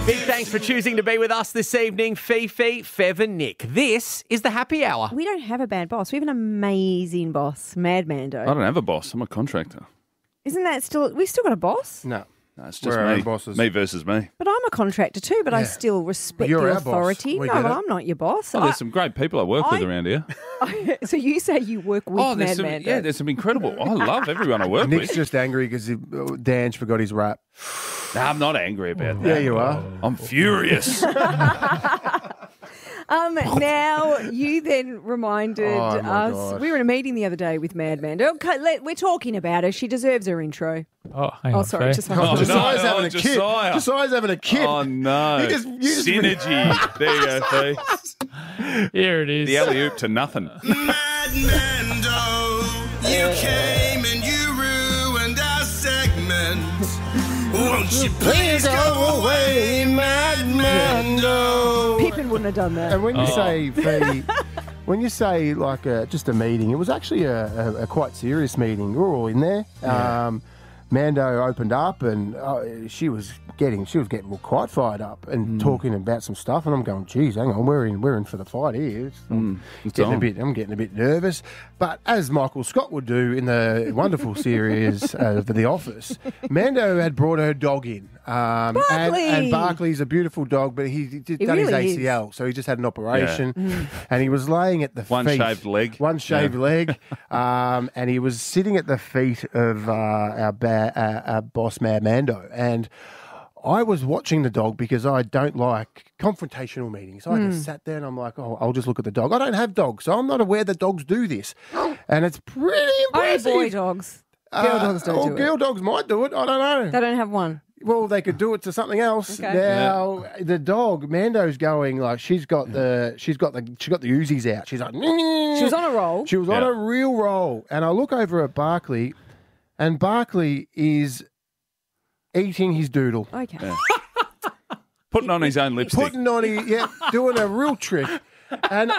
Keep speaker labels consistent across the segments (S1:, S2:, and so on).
S1: Big thanks for choosing to be with us this evening, Fifi, Fev and Nick. This is the Happy Hour.
S2: We don't have a bad boss. We have an amazing boss, Mad Mando.
S3: I don't have a boss. I'm a contractor.
S2: Isn't that still... We've still got a boss?
S4: No.
S3: No, it's just
S4: We're our
S3: me.
S4: own bosses.
S3: Me versus me.
S2: But I'm a contractor too, but I still respect
S4: You're
S2: the
S4: our boss.
S2: authority.
S4: We
S2: No,
S4: get
S2: but
S4: it.
S2: I'm not your boss.
S3: Oh, there's some great people I work with
S2: I-
S3: around here.
S2: So you say you work with
S3: Oh,
S2: Mad Mando?
S3: there's some incredible. I love everyone I work
S4: Nick's
S3: with.
S4: just angry because Dan's forgot his rap.
S3: No, I'm not angry about that.
S4: Yeah, you are.
S3: I'm furious.
S2: Now, you then reminded
S4: Oh, my
S2: us.
S4: gosh.
S2: We were in a meeting the other day with Mad Mando. Okay, we're talking about her. She deserves her intro.
S5: Oh, hang on.
S2: Sorry.
S5: Faye.
S2: Just
S3: Oh,
S4: Josiah's
S3: no.
S4: having
S3: Oh,
S4: a kid.
S3: Josiah.
S4: Josiah's having a kid.
S3: Oh, no.
S4: You just-
S3: Synergy. There you go, Fee.
S5: Here it is.
S3: The alley-oop to nothing.
S6: Mad Mando, you came and you ruined our segment. Won't you please go away, Mad Mando?
S2: Pippin wouldn't have done that.
S4: And when you say, Fee, when you say like just a meeting, it was actually a quite serious meeting. We were all in there. Mando opened up and she was getting quite fired up and talking about some stuff. And I'm going, geez, hang on, we're in for the fight here. I'm getting a bit nervous. But as Michael Scott would do in the wonderful series of The Office, Mando had brought her dog in.
S2: Barkley!
S4: And Barkley's a beautiful dog, but he done
S2: really
S4: his ACL, so he just had an operation, and he was laying at the
S3: One
S4: feet,
S3: shaved leg.
S4: one shaved leg, and he was sitting at the feet of our boss Mad Mando, and I was watching the dog because I don't like confrontational meetings. I just sat there and I'm like, oh, I'll just look at the dog. I don't have dogs, so I'm not aware that dogs do this, and it's pretty
S2: Only
S4: impressive.
S2: boy dogs. Girl dogs don't do it.
S4: Girl dogs might do it. I don't know.
S2: They don't have one.
S4: Well, they could do it to something else.
S2: Okay.
S4: Now the dog, Mando's going like she's got the Uzis out. She's like
S2: She was on a roll.
S4: She was on a real roll, and I look over at Barkley, and Barkley is eating his doodle,
S2: Okay.
S3: Putting on his own lipstick.
S4: putting on doing a real trick, and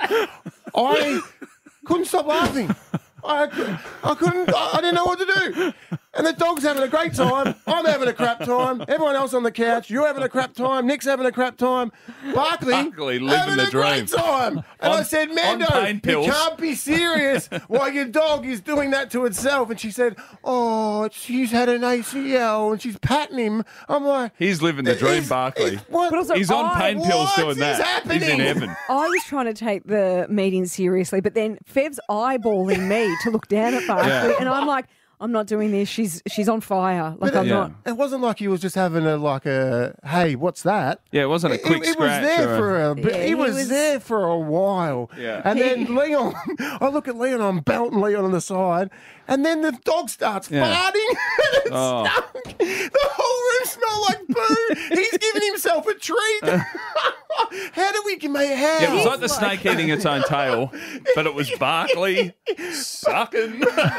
S4: I couldn't stop laughing. I couldn't. I didn't know what to do. And the dog's having a great time. I'm having a crap time. Everyone else on the couch, you're having a crap time. Nick's having a crap time. Barkley
S3: living
S4: having
S3: the
S4: a great
S3: dream.
S4: time. And I said, Mando,
S3: pain
S4: you
S3: pills."
S4: can't be serious while your dog is doing that to itself. And she said, oh, she's had an ACL and she's patting him. I'm like,
S3: He's living the dream, Barkley.
S4: what?
S2: But also,
S3: He's on pain pills
S4: what
S3: doing
S4: is
S3: that.
S4: happening?
S3: He's in heaven.
S2: I was trying to take the meeting seriously, but then Fev's eyeballing me to look down at Barkley, and I'm like, I'm not doing this. She's on fire. Like I'm not.
S4: It wasn't like he was just having a hey, what's that?
S3: Yeah, it wasn't a quick
S4: He was
S3: scratch.
S4: there
S3: or
S4: for a bit.
S2: Yeah,
S4: he
S2: he
S4: was
S2: was-
S4: there for a while.
S3: Yeah.
S4: And then Leon, I look at Leon, I'm belting Leon on the side, and then the dog starts
S3: Yeah.
S4: farting. And it
S3: Oh.
S4: stunk. The whole room smelled like poo. He's giving himself a treat. How do we make how?
S3: Yeah, it was like the snake eating its own tail, but it was Barkley sucking.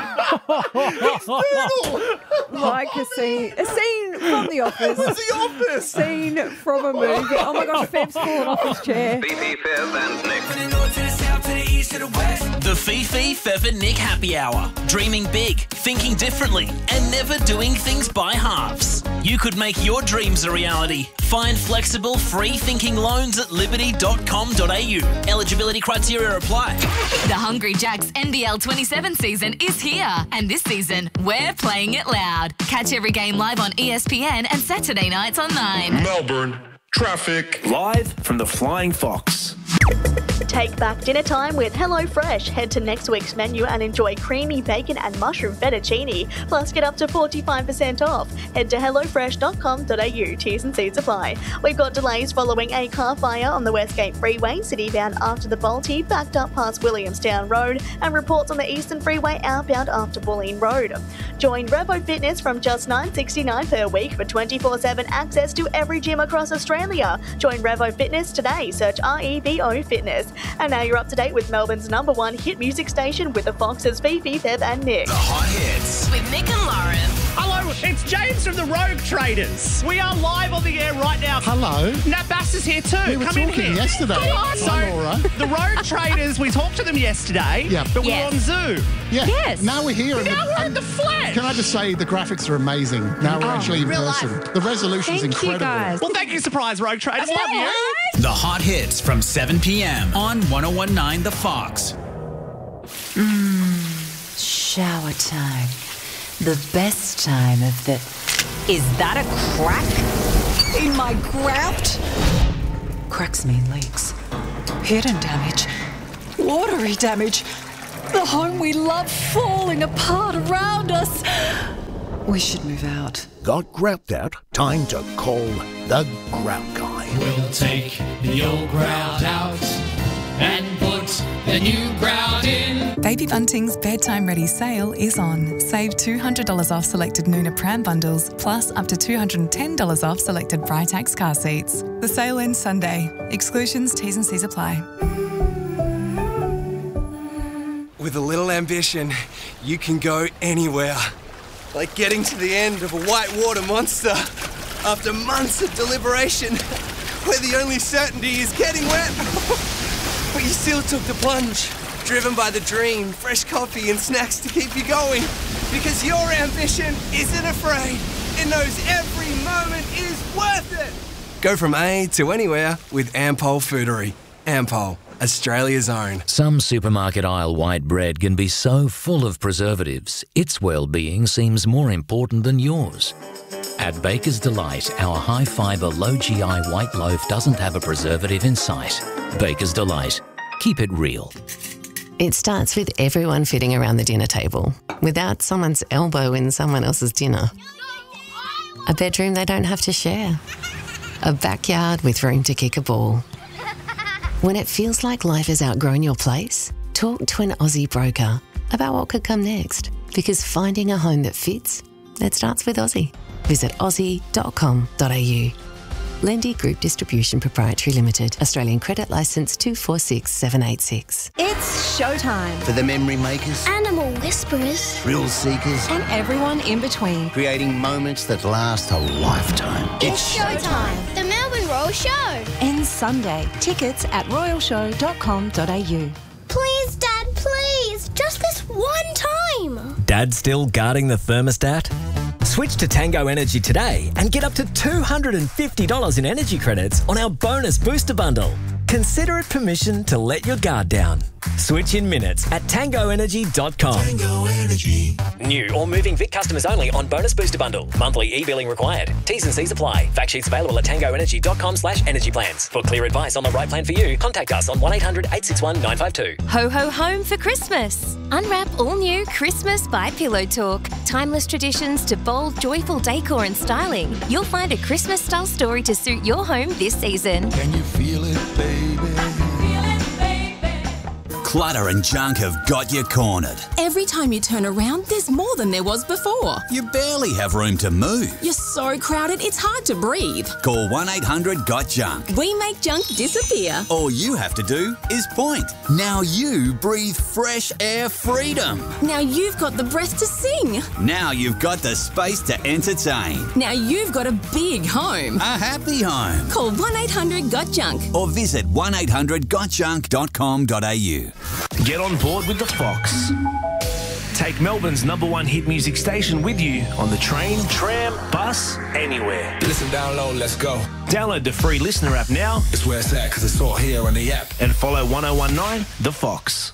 S2: Like a scene from The Office.
S4: It was The Office.
S2: Scene from a movie. Oh my gosh, Fev's fallen off his chair.
S6: Fifi, Fev, and Nick.
S7: The Fifi, Fev and Nick Happy Hour. Dreaming big, thinking differently, and never doing things by halves. You could make your dreams a reality. Find flexible, free-thinking loans at liberty.com.au. Eligibility criteria apply.
S8: The Hungry Jacks NBL 27 season is here, and this season, we're playing it loud. Catch every game live on ESPN and Saturday nights on 9.
S6: Melbourne, traffic.
S7: Live from the Flying Fox.
S9: Take back dinner time with HelloFresh. Head to next week's menu and enjoy creamy bacon and mushroom fettuccine. Plus, get up to 45% off. Head to hellofresh.com.au. T's and C's apply. We've got delays following a car fire on the Westgate Freeway, citybound after the Balti, backed up past Williamstown Road, and reports on the Eastern Freeway outbound after Bulleen Road. Join Revo Fitness from just $9.69 per week for 24/7 access to every gym across Australia. Join Revo Fitness today. Search REVO Fitness. And now you're up to date with Melbourne's #1 hit music station with the Foxes, Fifi, Fev and Nick.
S7: The Hot Hits.
S8: With Nick and Lauren.
S7: Hello,
S5: It's James from the Rogue Traders. We are live on the air right now.
S10: Hello.
S5: Nat Bass is here too.
S10: We were
S5: Come in
S10: talking
S5: here.
S10: yesterday.
S5: Come on. So,
S10: Hi, Laura.
S5: the Rogue Traders, we talked to them yesterday, but we were on Zoom.
S10: Yeah.
S2: Yes.
S10: Now we're here.
S5: Now we're in the flesh.
S10: Can I just say the graphics are amazing. Now we're actually in
S5: real
S10: person.
S5: life.
S10: The resolution's
S2: Thank you,
S10: incredible.
S2: guys.
S5: Well, thank you, Surprise Rogue Traders. Love you.
S11: The hot hits from 7 p.m. on 101.9 The Fox.
S12: Shower time. The best time of the... Is that a crack in my grout? Cracks mean leaks. Hidden damage. Watery damage. The home we love falling apart around us. We should move out.
S13: Got grout out? Time to call the Grout Guy.
S14: We'll take the old grout out and put the new grout in.
S15: Baby Bunting's Bedtime Ready sale is on. Save $200 off selected Nuna pram bundles, plus up to $210 off selected Britax car seats. The sale ends Sunday. Exclusions, T's and C's apply.
S16: With a little ambition, you can go anywhere. Like getting to the end of a whitewater monster after months of deliberation, where the only certainty is getting wet. But you still took the plunge, driven by the dream, fresh coffee and snacks to keep you going. Because your ambition isn't afraid. It knows every moment is worth it. Go from A to anywhere with Ampol Foodery. Ampol, Australia's own.
S17: Some supermarket aisle white bread can be so full of preservatives, its well-being seems more important than yours. At Baker's Delight, our high-fibre, low-GI white loaf doesn't have a preservative in sight. Baker's Delight. Keep it real.
S18: It starts with everyone fitting around the dinner table, without someone's elbow in someone else's dinner. A bedroom they don't have to share. A backyard with room to kick a ball. When it feels like life has outgrown your place, talk to an Aussie broker about what could come next. Because finding a home that fits, it starts with Aussie. Visit aussie.com.au. Lendy Group Distribution Proprietary Limited. Australian Credit Licence 246786.
S19: It's showtime.
S13: For the memory makers,
S19: Animal whisperers.
S13: thrill seekers,
S19: And everyone in between.
S13: creating moments that last a lifetime.
S19: It's showtime. The Melbourne Royal Show. Ends Sunday. Tickets at royalshow.com.au. Please, Dad, please. Just this one time.
S20: Dad still guarding the thermostat? Switch to Tango Energy today and get up to $250 in energy credits on our bonus booster bundle. Consider it permission to let your guard down. Switch in minutes at tangoenergy.com.
S6: Tango Energy.
S20: New or moving Vic customers only on bonus booster bundle. Monthly e-billing required. T's and C's apply. Fact sheets available at tangoenergy.com/energy plans. For clear advice on the right plan for you, contact us on 1-800-861-952.
S21: Ho ho home for Christmas. Unwrap all new Christmas by Pillow Talk. Timeless traditions to bold, joyful decor and styling. You'll find a Christmas style story to suit your home this season.
S6: Can you feel it, baby?
S11: Clutter and junk have got you cornered.
S22: Every time you turn around, there's more than there was before.
S11: You barely have room to move.
S22: You're so crowded, it's hard to breathe.
S11: Call 1-800-GOT-JUNK.
S22: We make junk disappear.
S11: All you have to do is point. Now you breathe fresh air freedom.
S22: Now you've got the breath to sing.
S11: Now you've got the space to entertain.
S22: Now you've got a big home.
S11: A happy home.
S22: Call 1-800-GOT-JUNK.
S11: Or visit 1-800-GOTJUNK.com.au.
S23: Get on board with the Fox. Take Melbourne's #1 hit music station with you on the train, tram, bus, anywhere.
S6: Listen, download, let's go.
S23: Download the free listener app now.
S6: It's where it's at, because it's all here on the app.
S23: And follow 1019 The Fox.